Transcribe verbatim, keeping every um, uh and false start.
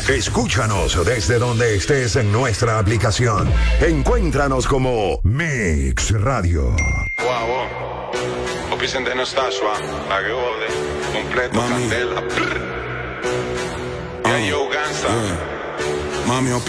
Escúchanos desde donde estés en nuestra aplicación. Encuéntranos como Mix Radio. Wow, wow. Opisen de nostalgia, la que jode, completo, Mami. candela. Yeah, yo, gangsta. Yeah. Mami,